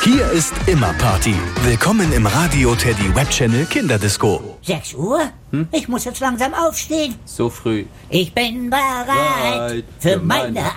Hier ist immer Party. Willkommen im Radio Teddy Webchannel Kinderdisco. 6 Uhr? Ich muss jetzt langsam aufstehen. So früh. Ich bin bereit für meine